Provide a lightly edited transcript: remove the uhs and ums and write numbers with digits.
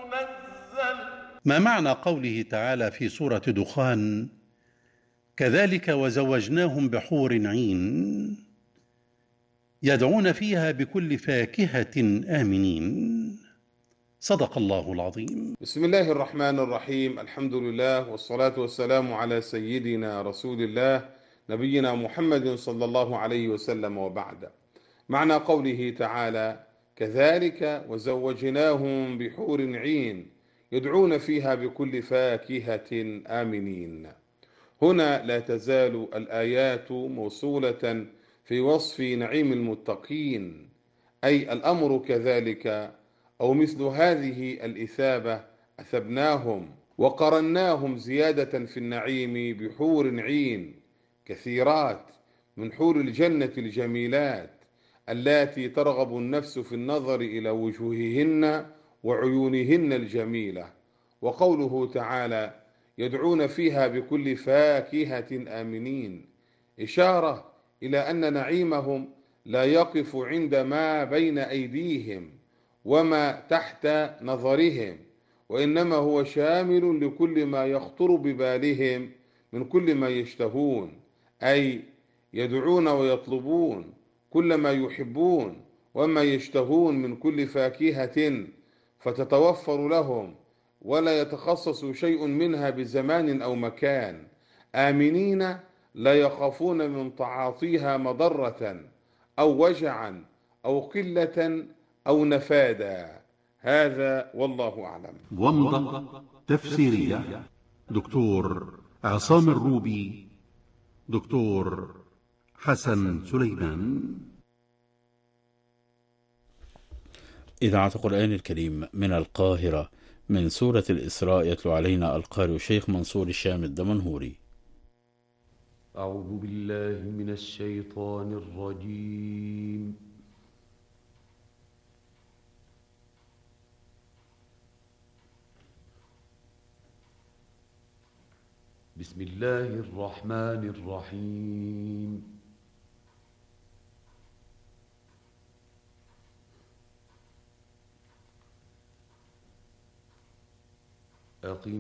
ما معنى قوله تعالى في سورة دخان: كذلك وزوجناهم بحور عين يدعون فيها بكل فاكهة آمنين؟ صدق الله العظيم. بسم الله الرحمن الرحيم. الحمد لله والصلاة والسلام على سيدنا رسول الله نبينا محمد صلى الله عليه وسلم، وبعد. معنى قوله تعالى: كذلك وزوجناهم بحور عين يدعون فيها بكل فاكهة آمنين. هنا لا تزال الآيات موصولة في وصف نعيم المتقين، أي الأمر كذلك أو مثل هذه الإثابة أثبناهم وقرناهم زيادة في النعيم بحور عين كثيرات من حور الجنة الجميلات اللاتي ترغب النفس في النظر إلى وجوههن وعيونهن الجميلة. وقوله تعالى: يدعون فيها بكل فاكهة آمنين، إشارة إلى أن نعيمهم لا يقف عند ما بين أيديهم وما تحت نظرهم، وإنما هو شامل لكل ما يخطر ببالهم من كل ما يشتهون، أي يدعون ويطلبون كل ما يحبون وما يشتهون من كل فاكهة فتتوفر لهم، ولا يتخصص شيء منها بزمان أو مكان، آمنين لا يخافون من تعاطيها مضرة أو وجعا أو قلة أو نفادا. هذا والله أعلم. ومضة تفسيرية دكتور عصام الروبي، دكتور حسن سليمان. إذاعة القرآن الكريم من القاهرة، من سورة الإسراء، يتلو علينا القارئ الشيخ منصور الشام الدمنهوري. أعوذ بالله من الشيطان الرجيم. بسم الله الرحمن الرحيم. أقم